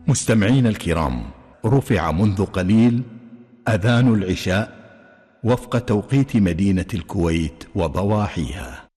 مستمعين الكرام، رفع منذ قليل أذان العشاء وفق توقيت مدينة الكويت وضواحيها.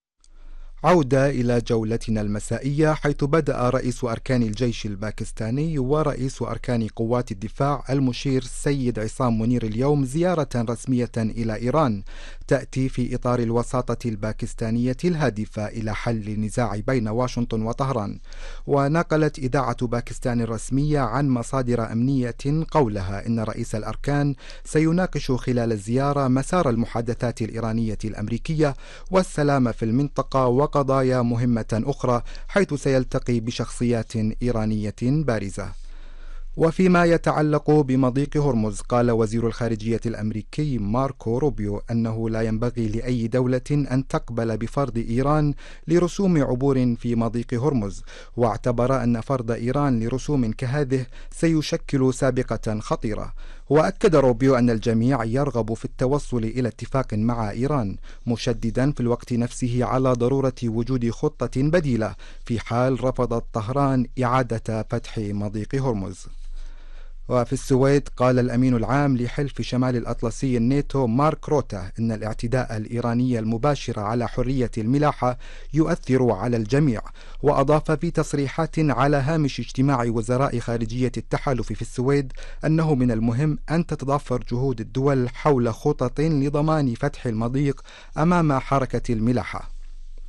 عودة إلى جولتنا المسائية، حيث بدأ رئيس أركان الجيش الباكستاني ورئيس أركان قوات الدفاع المشير السيد عصام منير اليوم زيارة رسمية إلى إيران تأتي في إطار الوساطة الباكستانية الهادفة إلى حل النزاع بين واشنطن وطهران. ونقلت إذاعة باكستان الرسمية عن مصادر أمنية قولها إن رئيس الأركان سيناقش خلال الزيارة مسار المحادثات الإيرانية الأمريكية والسلام في المنطقة وقضايا مهمة أخرى، حيث سيلتقي بشخصيات إيرانية بارزة. وفيما يتعلق بمضيق هرمز، قال وزير الخارجية الأمريكي ماركو روبيو أنه لا ينبغي لأي دولة أن تقبل بفرض إيران لرسوم عبور في مضيق هرمز، واعتبر أن فرض إيران لرسوم كهذه سيشكل سابقة خطيرة. وأكد روبيو أن الجميع يرغب في التوصل إلى اتفاق مع إيران، مشددا في الوقت نفسه على ضرورة وجود خطة بديلة في حال رفضت طهران إعادة فتح مضيق هرمز. وفي السويد، قال الأمين العام لحلف شمال الأطلسي الناتو مارك روتا إن الاعتداء الإيراني المباشر على حرية الملاحة يؤثر على الجميع. وأضاف في تصريحات على هامش اجتماع وزراء خارجية التحالف في السويد أنه من المهم أن تتضافر جهود الدول حول خطط لضمان فتح المضيق أمام حركة الملاحة.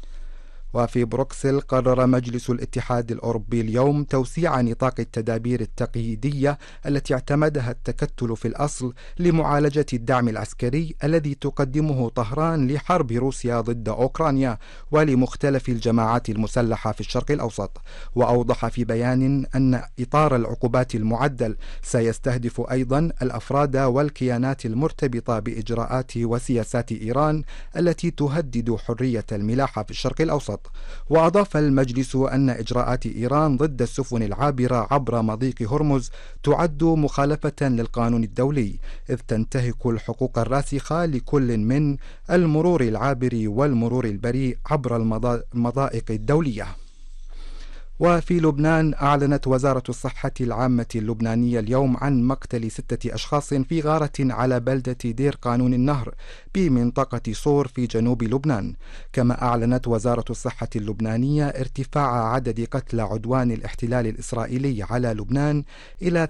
وفي بروكسل، قرر مجلس الاتحاد الأوروبي اليوم توسيع نطاق التدابير التقييدية التي اعتمدها التكتل في الأصل لمعالجة الدعم العسكري الذي تقدمه طهران لحرب روسيا ضد أوكرانيا ولمختلف الجماعات المسلحة في الشرق الأوسط. وأوضح في بيان أن إطار العقوبات المعدل سيستهدف أيضا الأفراد والكيانات المرتبطة بإجراءات وسياسات إيران التي تهدد حرية الملاحة في الشرق الأوسط. وأضاف المجلس أن إجراءات إيران ضد السفن العابرة عبر مضيق هرمز تعد مخالفة للقانون الدولي، إذ تنتهك الحقوق الراسخة لكل من المرور العابر والمرور البريء عبر المضائق الدولية. وفي لبنان، أعلنت وزارة الصحة العامة اللبنانية اليوم عن مقتل 6 أشخاص في غارة على بلدة دير قانون النهر بمنطقة صور في جنوب لبنان. كما أعلنت وزارة الصحة اللبنانية ارتفاع عدد قتلى عدوان الاحتلال الإسرائيلي على لبنان إلى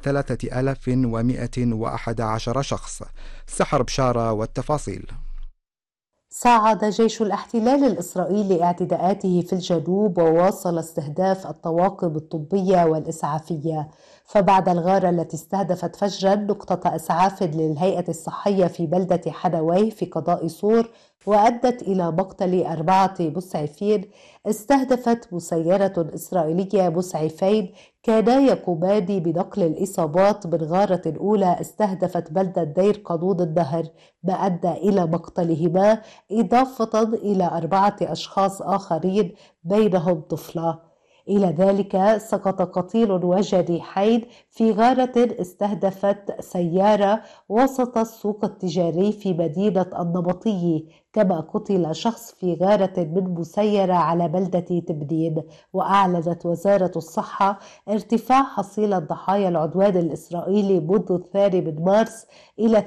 3111 شخص. سحر بشارة والتفاصيل. صعد جيش الاحتلال الإسرائيلي اعتداءاته في الجنوب وواصل استهداف الطواقم الطبية والإسعافية. فبعد الغارة التي استهدفت فجرا نقطة إسعاف للهيئة الصحية في بلدة حنوي في قضاء صور وأدت إلى مقتل 4 مسعفين، استهدفت مسيرة إسرائيلية مسعفين كانا يقومان بنقل الإصابات من غارة أولى استهدفت بلدة دير قانون النهر، ما أدى إلى مقتلهما، إضافة إلى 4 أشخاص آخرين بينهم طفلة. إلى ذلك سقط قتيل وجريحين في غارة استهدفت سيارة وسط السوق التجاري في مدينة النبطية، كما قتل شخص في غارة من مسيرة على بلدة تبنين. وأعلنت وزارة الصحة ارتفاع حصيلة ضحايا العدوان الإسرائيلي منذ 2 من مارس إلى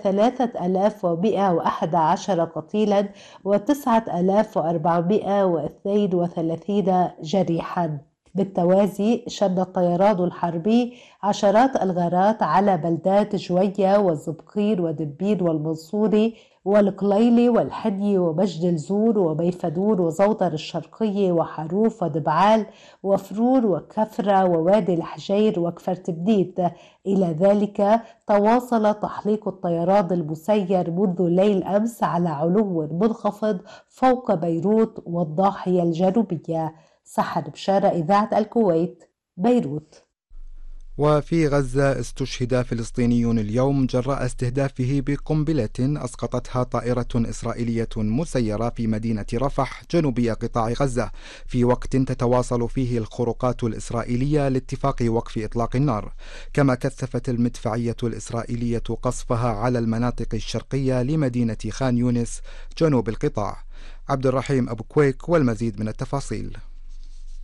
3111 قتيلا و9432 جريحا. بالتوازي شن الطيران الحربي عشرات الغارات على بلدات جوية والزبقين ودبين والمنصوري والقليلي والحني ومجد الزور وبيفدون وزوطر الشرقية وحروف ودبعال وفرور وكفرة ووادي الحجير وكفر تبنيت. إلى ذلك تواصل تحليق الطيران المسير منذ ليل أمس على علو منخفض فوق بيروت والضاحية الجنوبية. سحر بشارة، إذاعة الكويت، بيروت. وفي غزة، استشهد فلسطينيون اليوم جراء استهدافه بقنبلة أسقطتها طائرة إسرائيلية مسيرة في مدينة رفح جنوبي قطاع غزة، في وقت تتواصل فيه الخروقات الإسرائيلية لاتفاق وقف إطلاق النار. كما كثفت المدفعية الإسرائيلية قصفها على المناطق الشرقية لمدينة خان يونس جنوب القطاع. عبد الرحيم أبو كويك والمزيد من التفاصيل.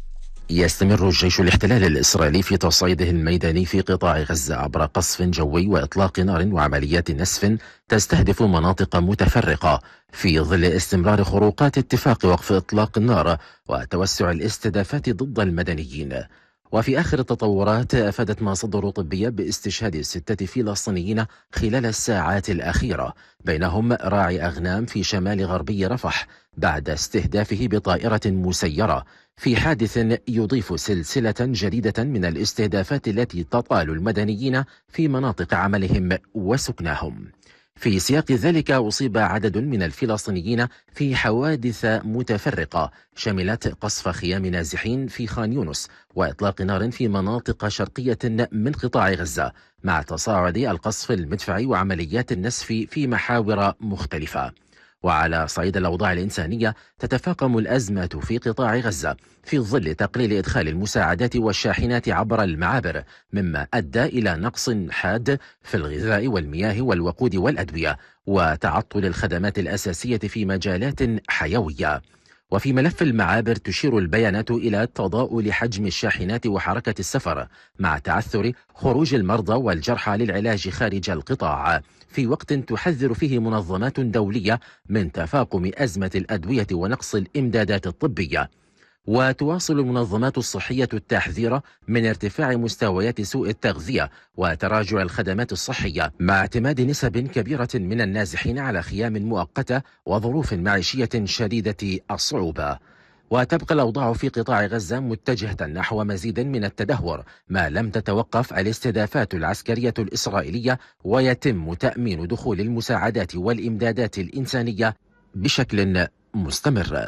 يستمر الجيش الاحتلالي الإسرائيلي في تصعيده الميداني في قطاع غزة عبر قصف جوي وإطلاق نار وعمليات نسف تستهدف مناطق متفرقة في ظل استمرار خروقات اتفاق وقف إطلاق النار وتوسع الاستهدافات ضد المدنيين. وفي آخر التطورات أفادت مصادر طبية باستشهاد 6 فلسطينيين خلال الساعات الأخيرة، بينهم راعي أغنام في شمال غربي رفح بعد استهدافه بطائرة مسيرة في حادث يضيف سلسلة جديدة من الاستهدافات التي تطال المدنيين في مناطق عملهم وسكنهم. في سياق ذلك أصيب عدد من الفلسطينيين في حوادث متفرقة شملت قصف خيام نازحين في خان يونس وإطلاق نار في مناطق شرقية من قطاع غزة، مع تصاعد القصف المدفعي وعمليات النسف في محاور مختلفة. وعلى صعيد الأوضاع الإنسانية تتفاقم الأزمة في قطاع غزة في ظل تقليل إدخال المساعدات والشاحنات عبر المعابر، مما أدى إلى نقص حاد في الغذاء والمياه والوقود والأدوية وتعطل الخدمات الأساسية في مجالات حيوية. وفي ملف المعابر تشير البيانات إلى تضاؤل حجم الشاحنات وحركة السفر مع تعثر خروج المرضى والجرحى للعلاج خارج القطاع، في وقت تحذر فيه منظمات دولية من تفاقم أزمة الأدوية ونقص الإمدادات الطبية. وتواصل المنظمات الصحية التحذير من ارتفاع مستويات سوء التغذية وتراجع الخدمات الصحية، مع اعتماد نسب كبيرة من النازحين على خيام مؤقتة وظروف معيشية شديدة الصعوبة. وتبقى الأوضاع في قطاع غزة متجهة نحو مزيد من التدهور ما لم تتوقف الاستهدافات العسكرية الإسرائيلية ويتم تأمين دخول المساعدات والإمدادات الإنسانية بشكل مستمر.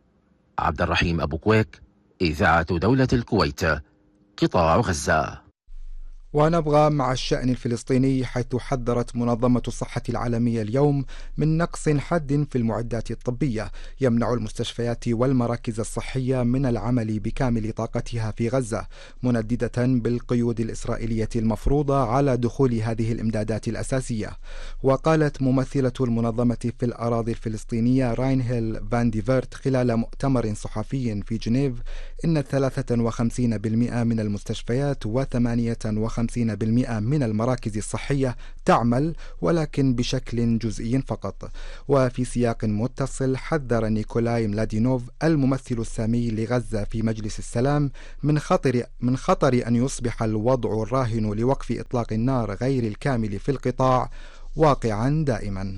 عبد الرحيم أبو كويك، إذاعة دولة الكويت، قطاع غزة. ونبغى مع الشأن الفلسطيني، حيث حذرت منظمة الصحة العالمية اليوم من نقص حاد في المعدات الطبية يمنع المستشفيات والمراكز الصحية من العمل بكامل طاقتها في غزة، منددة بالقيود الإسرائيلية المفروضة على دخول هذه الإمدادات الأساسية. وقالت ممثلة المنظمة في الأراضي الفلسطينية راينهيل فان ديفيرت خلال مؤتمر صحفي في جنيف إن 53% من المستشفيات و58% من المراكز الصحية تعمل، ولكن بشكل جزئي فقط. وفي سياق متصل حذر نيكولاي ملادينوف الممثل السامي لغزة في مجلس السلام من خطر أن يصبح الوضع الراهن لوقف إطلاق النار غير الكامل في القطاع واقعا دائما.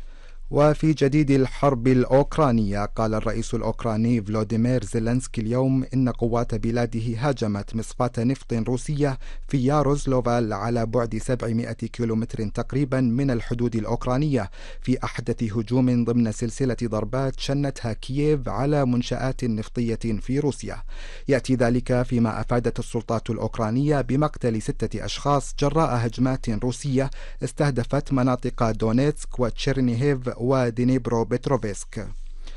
وفي جديد الحرب الأوكرانية، قال الرئيس الأوكراني فلوديمير زيلينسكي اليوم إن قوات بلاده هاجمت مصفاة نفط روسية في ياروزلوفال على بعد 700 كيلومتر تقريبا من الحدود الأوكرانية في أحدث هجوم ضمن سلسلة ضربات شنتها كييف على منشآت نفطية في روسيا. يأتي ذلك فيما أفادت السلطات الأوكرانية بمقتل 6 أشخاص جراء هجمات روسية استهدفت مناطق دونيتسك وتشيرنيهيف ودينيبرو بتروفسك.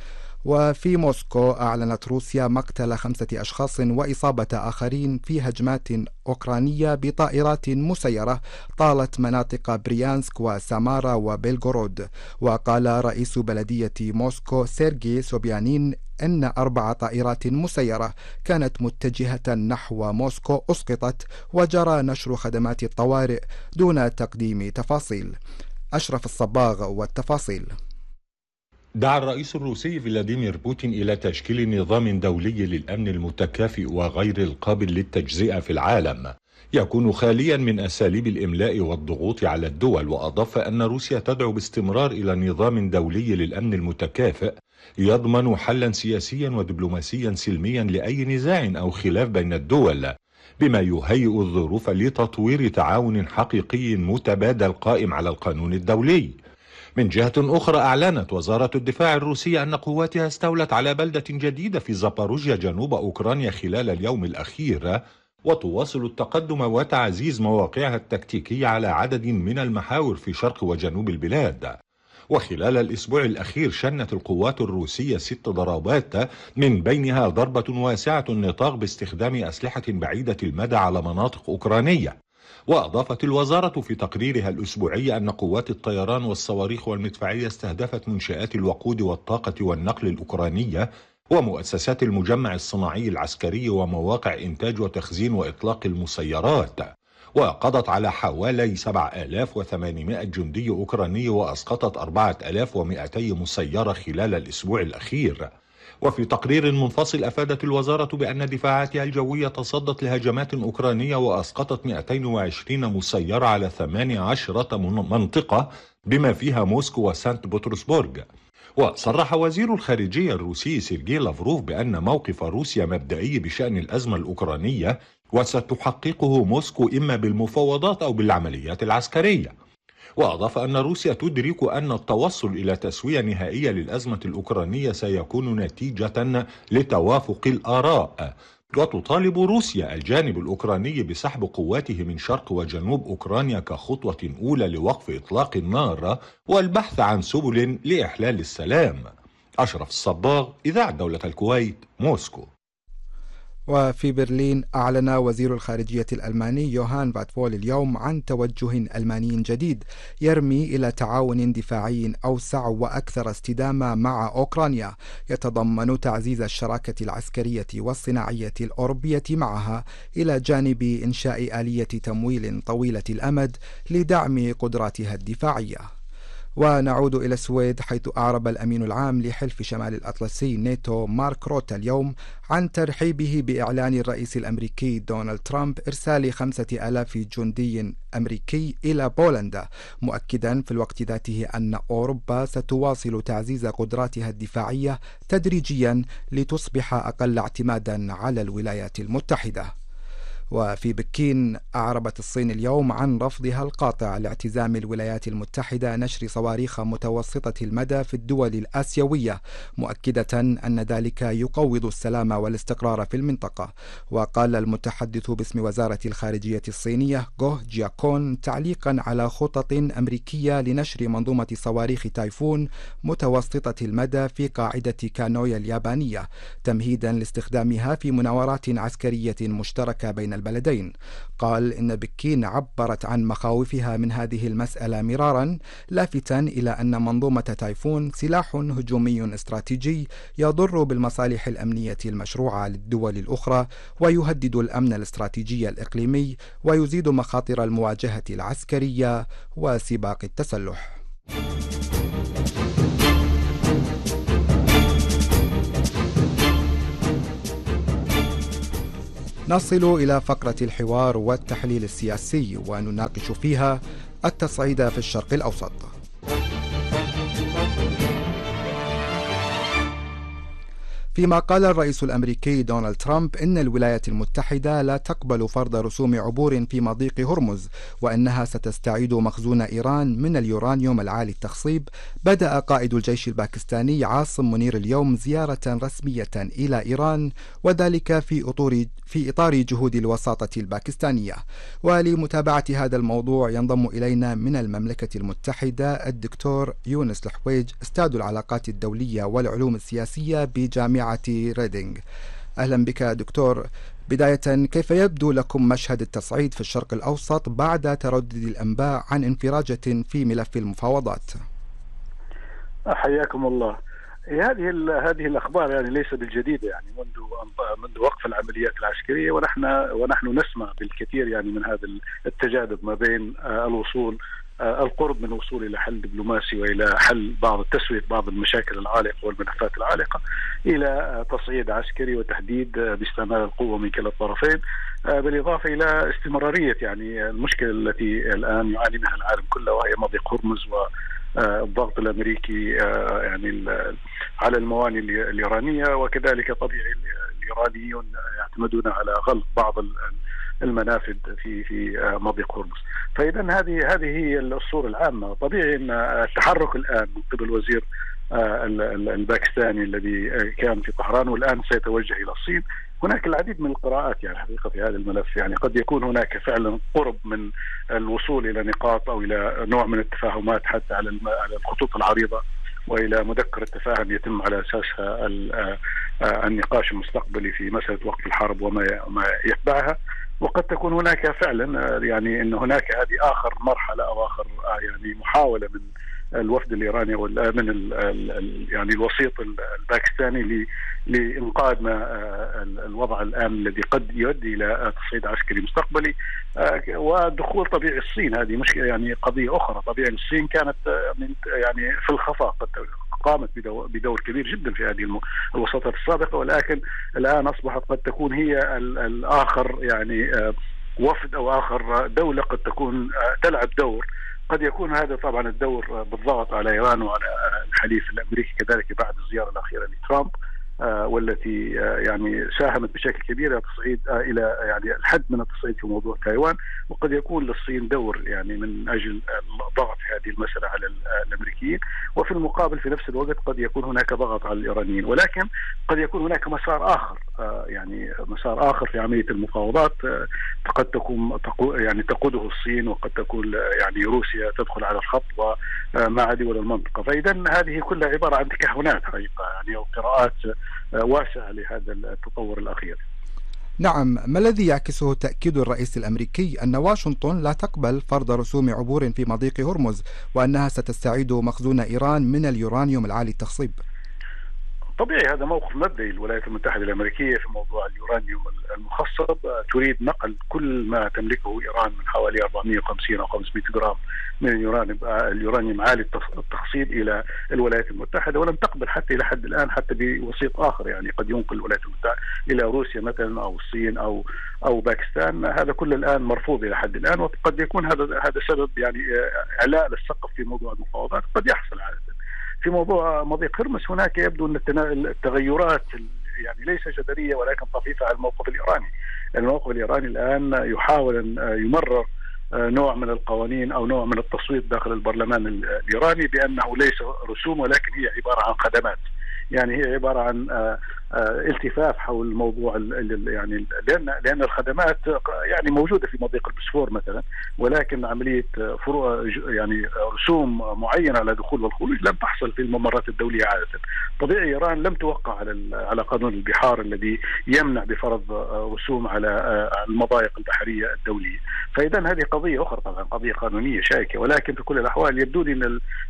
وفي موسكو أعلنت روسيا مقتل 5 أشخاص وإصابة آخرين في هجمات أوكرانية بطائرات مسيرة طالت مناطق بريانسك وسامارا وبيلغورود. وقال رئيس بلدية موسكو سيرجي سوبيانين أن 4 طائرات مسيرة كانت متجهة نحو موسكو أسقطت، وجرى نشر خدمات الطوارئ دون تقديم تفاصيل. أشرف الصباغ والتفاصيل. دعا الرئيس الروسي فلاديمير بوتين إلى تشكيل نظام دولي للأمن المتكافئ وغير القابل للتجزئة في العالم يكون خاليا من أساليب الإملاء والضغوط على الدول. وأضاف أن روسيا تدعو باستمرار إلى نظام دولي للأمن المتكافئ يضمن حلا سياسيا ودبلوماسيا سلميا لأي نزاع أو خلاف بين الدول، بما يهيئ الظروف لتطوير تعاون حقيقي متبادل قائم على القانون الدولي. من جهة أخرى، أعلنت وزارة الدفاع الروسية أن قواتها استولت على بلدة جديدة في زاباروجيا جنوب أوكرانيا خلال اليوم الأخير، وتواصل التقدم وتعزيز مواقعها التكتيكية على عدد من المحاور في شرق وجنوب البلاد. وخلال الأسبوع الأخير شنت القوات الروسية 6 ضربات، من بينها ضربة واسعة النطاق باستخدام أسلحة بعيدة المدى على مناطق أوكرانية. وأضافت الوزارة في تقريرها الأسبوعي أن قوات الطيران والصواريخ والمدفعية استهدفت منشآت الوقود والطاقة والنقل الأوكرانية ومؤسسات المجمع الصناعي العسكري ومواقع إنتاج وتخزين وإطلاق المسيرات، وقضت على حوالي 7800 جندي أوكراني وأسقطت 4200 مسيرة خلال الأسبوع الأخير. وفي تقرير منفصل أفادت الوزارة بأن دفاعاتها الجوية تصدت لهجمات أوكرانية وأسقطت 220 مسيرة على 18 منطقة بما فيها موسكو وسانت بطرسبورغ. وصرح وزير الخارجية الروسي سيرجي لافروف بأن موقف روسيا مبدئي بشأن الأزمة الأوكرانية، وستحققه موسكو إما بالمفاوضات أو بالعمليات العسكرية. وأضاف أن روسيا تدرك أن التوصل إلى تسوية نهائية للأزمة الأوكرانية سيكون نتيجة لتوافق الآراء، وتطالب روسيا الجانب الأوكراني بسحب قواته من شرق وجنوب أوكرانيا كخطوة أولى لوقف إطلاق النار والبحث عن سبل لإحلال السلام. أشرف الصباغ، إذاعة دولة الكويت، موسكو. وفي برلين أعلن وزير الخارجية الألماني يوهان فاتفول اليوم عن توجه ألماني جديد يرمي إلى تعاون دفاعي أوسع وأكثر استدامة مع أوكرانيا، يتضمن تعزيز الشراكة العسكرية والصناعية الأوروبية معها، إلى جانب إنشاء آلية تمويل طويلة الأمد لدعم قدراتها الدفاعية. ونعود إلى السويد، حيث أعرب الأمين العام لحلف شمال الأطلسي ناتو مارك روتا اليوم عن ترحيبه بإعلان الرئيس الأمريكي دونالد ترامب إرسال 5000 جندي أمريكي إلى بولندا، مؤكدا في الوقت ذاته أن أوروبا ستواصل تعزيز قدراتها الدفاعية تدريجيا لتصبح أقل اعتمادا على الولايات المتحدة. وفي بكين أعربت الصين اليوم عن رفضها القاطع لاعتزام الولايات المتحدة نشر صواريخ متوسطة المدى في الدول الآسيوية، مؤكدة أن ذلك يقوض السلام والاستقرار في المنطقة. وقال المتحدث باسم وزارة الخارجية الصينية جوه جياكون تعليقا على خطط أمريكية لنشر منظومة صواريخ تايفون متوسطة المدى في قاعدة كانويا اليابانية، تمهيدا لاستخدامها في مناورات عسكرية مشتركة بين البلدين. قال إن بكين عبرت عن مخاوفها من هذه المسألة مرارا، لافتا إلى أن منظومة تايفون سلاح هجومي استراتيجي يضر بالمصالح الأمنية المشروعة للدول الأخرى، ويهدد الأمن الاستراتيجي الإقليمي، ويزيد مخاطر المواجهة العسكرية وسباق التسلح. نصل إلى فقرة الحوار والتحليل السياسي، ونناقش فيها التصعيد في الشرق الأوسط. فيما قال الرئيس الأمريكي دونالد ترامب إن الولايات المتحدة لا تقبل فرض رسوم عبور في مضيق هرمز، وأنها ستستعيد مخزون إيران من اليورانيوم العالي التخصيب، بدأ قائد الجيش الباكستاني عاصم منير اليوم زيارة رسمية إلى إيران، وذلك في إطار جهود الوساطة الباكستانية. ولمتابعة هذا الموضوع ينضم إلينا من المملكة المتحدة الدكتور يونس الحويج، أستاذ العلاقات الدولية والعلوم السياسية بجامعة ريدينغ. أهلا بك دكتور. بداية، كيف يبدو لكم مشهد التصعيد في الشرق الأوسط بعد تردد الأنباء عن انفراجة في ملف المفاوضات؟ حياكم الله. هذه الأخبار يعني ليس بالجديدة، يعني منذ وقف العمليات العسكرية ونحن نسمع بالكثير يعني من هذا التجاذب ما بين القرب من الوصول إلى حل دبلوماسي وإلى حل تسوية بعض المشاكل العالقة والملفات العالقة، إلى تصعيد عسكري وتهديد باستعمال القوة من كلا الطرفين، بالإضافة إلى استمرارية يعني المشكلة التي الآن يعاني منها العالم كله، وهي مضيق هرمز والضغط الأمريكي يعني على الموانئ الإيرانية، وكذلك طبيعي الإيرانيون يعتمدون على غلق بعض المنافذ في مضيق هرمز. فإذا هذه هي الصورة العامة. طبيعي أن التحرك الآن من قبل الوزير الباكستاني الذي كان في طهران والآن سيتوجه إلى الصين، هناك العديد من القراءات يعني حقيقة في هذا الملف. يعني قد يكون هناك فعلا قرب من الوصول إلى نقاط أو إلى نوع من التفاهمات حتى على الخطوط العريضة، وإلى مذكرة تفاهم يتم على أساسها النقاش المستقبلي في مسألة وقف الحرب وما يتبعها. وقد تكون هناك فعلا يعني أن هناك هذه آخر مرحلة أو آخر يعني محاولة الوفد الإيراني والآمن يعني الوسيط الباكستاني لإنقاذ الوضع الآن الذي قد يؤدي إلى تصعيد عسكري مستقبلي. ودخول طبيعي الصين هذه مشكلة، يعني قضية أخرى. طبيعي الصين كانت يعني في الخفاء، قد قامت بدور كبير جدا في هذه الوساطات السابقة، ولكن الآن أصبحت قد تكون هي الآخر، يعني وفد أو آخر دولة قد تكون تلعب دور. قد يكون هذا طبعا الدور بالضغط على إيران وعلى الحليف الأمريكي كذلك بعد الزيارة الأخيرة لترامب، والتي يعني ساهمت بشكل كبير إلى تصعيد إلى يعني الحد من التصعيد في موضوع تايوان. وقد يكون للصين دور يعني من أجل الضغط في هذه المسألة على الأمريكيين، وفي المقابل في نفس الوقت قد يكون هناك ضغط على الإيرانيين. ولكن قد يكون هناك مسار آخر، يعني مسار آخر في عملية المفاوضات قد تكون يعني تقوده الصين، وقد تكون يعني روسيا تدخل على الخط ومع دول المنطقة. فإذا هذه كلها عبارة عن تكهنات حقيقة يعني، أو قراءات واسعة لهذا التطور الأخير. نعم، ما الذي يعكسه تأكيد الرئيس الأمريكي أن واشنطن لا تقبل فرض رسوم عبور في مضيق هرمز، وأنها ستستعيد مخزون إيران من اليورانيوم العالي التخصيب؟ طبيعي هذا موقف مبدئي للولايات المتحدة الأمريكية في موضوع اليورانيوم المخصب. تريد نقل كل ما تملكه إيران من حوالي 450 أو 500 جرام من اليورانيوم عالي التخصيب إلى الولايات المتحدة، ولم تقبل حتى إلى حد الآن حتى بوسيط آخر، يعني قد ينقل الولايات المتحدة إلى روسيا مثلا أو الصين أو باكستان. هذا كله الآن مرفوض إلى حد الآن، وقد يكون هذا سبب يعني إعلاء للسقف في موضوع المفاوضات قد يحصل عادة. في موضوع مضيق هرمز هناك يبدو أن التغيرات يعني ليس جذرية ولكن طفيفة على الموقف الإيراني. الموقف الإيراني الآن يحاول أن يمرر نوع من القوانين أو نوع من التصويت داخل البرلمان الإيراني بأنه ليس رسوم ولكن هي عبارة عن خدمات. يعني هي عبارة عن التفاف حول الموضوع يعني لأن الخدمات يعني موجودة في مضيق البوسفور مثلا، ولكن عملية يعني رسوم معينة على دخول والخروج لم تحصل في الممرات الدولية عادة. طبيعي إيران لم توقع على قانون البحار الذي يمنع بفرض رسوم على المضايق البحرية الدولية. فإذا هذه قضية أخرى طبعا، قضية قانونية شائكة، ولكن في كل الأحوال يبدو لي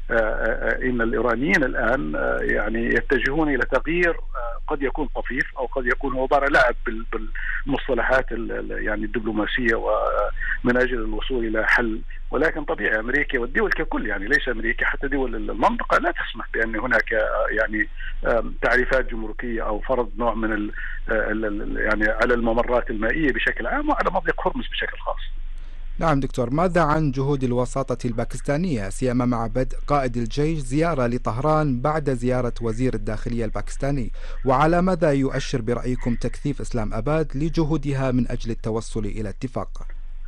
إن الإيرانيين الآن يعني يتجهون إلى تغيير قد يكون طفيف أو قد يكون هو عبارة لعب بالمصطلحات يعني الدبلوماسية ومن أجل الوصول إلى حل. ولكن طبيعي أمريكا والدول ككل، يعني ليس أمريكا حتى دول المنطقة لا تسمح بأن هناك يعني تعريفات جمركية أو فرض نوع من يعني على الممرات المائية بشكل عام وعلى مضيق هرمز بشكل خاص. نعم دكتور، ماذا عن جهود الوساطة الباكستانية سيما مع بدء قائد الجيش زيارة لطهران بعد زيارة وزير الداخلية الباكستاني، وعلى ماذا يؤشر برأيكم تكثيف إسلام أباد لجهودها من أجل التوصل إلى اتفاق؟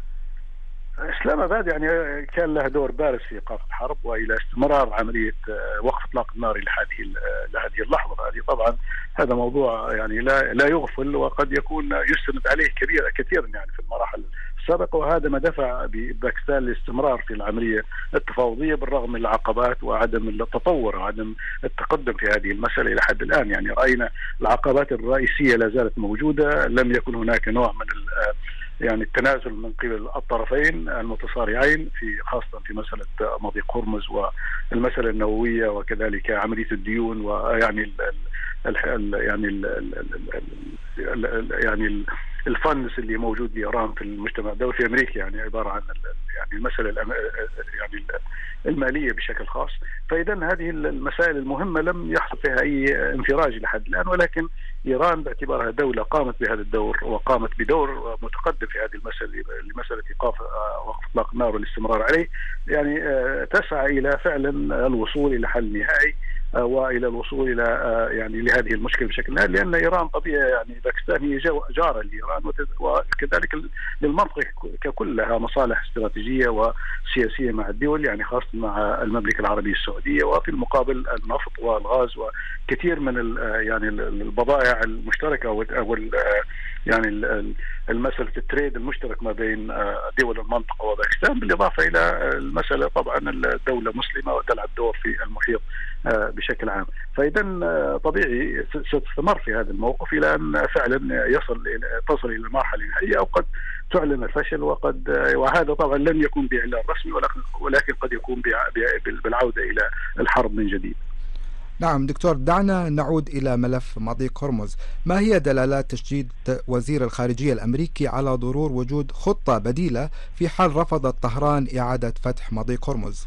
إسلام أباد يعني كان له دور بارز في إيقاف الحرب وإلى استمرار عملية وقف إطلاق النار لهذه اللحظة. هذه طبعا هذا موضوع يعني لا يغفل، وقد يكون يستند عليه كثيرا يعني في المراحل السابقة، وهذا ما دفع باكستان للاستمرار في العملية التفاوضية بالرغم من العقبات وعدم التطور وعدم التقدم في هذه المسألة إلى حد الآن. يعني رأينا العقبات الرئيسية لا زالت موجودة، لم يكن هناك نوع من يعني التنازل من قبل الطرفين المتصارعين في خاصة في مسألة مضيق هرمز والمسألة النووية وكذلك عملية الديون ويعني يعني الفنس اللي موجود بإيران في المجتمع الدولي في أمريكا، يعني عبارة عن يعني المسألة يعني المالية بشكل خاص. فإذا هذه المسائل المهمة لم يحصل فيها أي انفراج لحد الآن، ولكن إيران باعتبارها دولة قامت بهذا الدور وقامت بدور متقدم في هذه المسألة لمسألة إيقاف وقف إطلاق النار والاستمرار عليه، يعني تسعى إلى فعلا الوصول إلى حل نهائي والى الوصول الى يعني لهذه المشكله بشكل نهائي، لان ايران طبيعي يعني باكستان هي جاره لايران وكذلك للمنطقه ككل لها مصالح استراتيجيه وسياسيه مع الدول، يعني خاصه مع المملكه العربيه السعوديه، وفي المقابل النفط والغاز وكثير من يعني البضائع المشتركه او يعني المسألة التريد المشترك ما بين دول المنطقة وباكستان، بالإضافة إلى المسألة طبعا الدولة مسلمة وتلعب دور في المحيط بشكل عام. فإذا طبيعي ستستمر في هذا الموقف إلى أن فعلا تصل إلى المرحلة النهائية، أو قد تعلن الفشل، وهذا طبعا لن يكون بإعلان رسمي، ولكن قد يكون بالعودة إلى الحرب من جديد. نعم دكتور، دعنا نعود إلى ملف مضيق هرمز. ما هي دلالات تشديد وزير الخارجية الأمريكي على ضرور وجود خطة بديلة في حال رفضت طهران إعادة فتح مضيق هرمز؟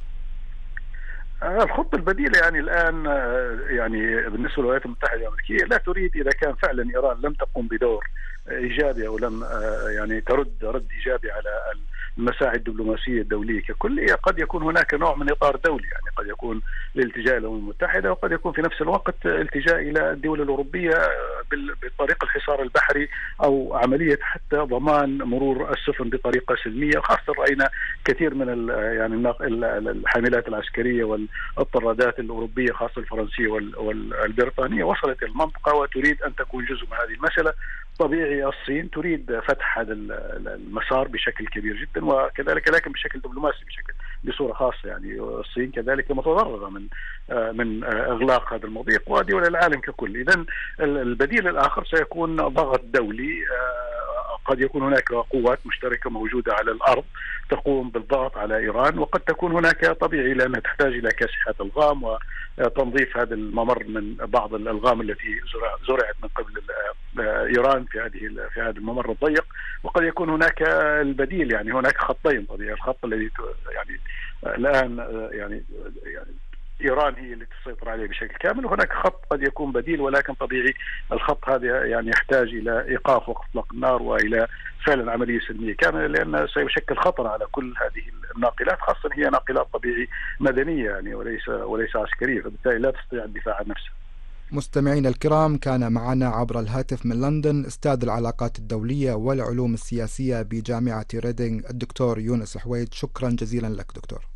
الخطة البديلة يعني الآن يعني بالنسبة للولايات المتحدة الأمريكية لا تريد، إذا كان فعلا إيران لم تقم بدور إيجابي أو لم يعني رد إيجابي على المساعي الدبلوماسية الدولية ككل، قد يكون هناك نوع من إطار دولي، يعني قد يكون الالتجاء إلى الأمم المتحدة، وقد يكون في نفس الوقت التجاء إلى الدول الأوروبية بطريق الحصار البحري أو عملية حتى ضمان مرور السفن بطريقة سلمية. خاصة رأينا كثير من يعني الحاملات العسكرية والطرادات الأوروبية خاصة الفرنسية والبريطانية وصلت إلى المنطقة وتريد أن تكون جزء من هذه المسألة. طبيعي الصين تريد فتح هذا المسار بشكل كبير جدا، وكذلك لكن بشكل دبلوماسي بصورة خاصة. يعني الصين كذلك متضررة من إغلاق هذا المضيق ودول العالم ككل. إذن البديل الآخر سيكون ضغط دولي، قد يكون هناك قوات مشتركة موجودة على الأرض تقوم بالضغط على إيران، وقد تكون هناك طبيعي لأنها تحتاج إلى كاسحات الغام وتنظيف هذا الممر من بعض الألغام التي زرعت من قبل إيران في هذا الممر الضيق. وقد يكون هناك البديل، يعني هناك خطين طبيعي، الخط الذي يعني الآن يعني إيران هي اللي تسيطر عليه بشكل كامل، وهناك خط قد يكون بديل، ولكن طبيعي الخط هذا يعني يحتاج إلى إيقاف وقف إطلاق النار وإلى فعلا عملية سلمية كاملة، لأن سيشكل خطر على كل هذه الناقلات، خاصة هي ناقلات طبيعي مدنية يعني وليس عسكرية، فبالتالي لا تستطيع الدفاع عن نفسها. مستمعين الكرام، كان معنا عبر الهاتف من لندن أستاذ العلاقات الدولية والعلوم السياسية بجامعة ريدينغ الدكتور يونس حويد. شكرا جزيلا لك دكتور.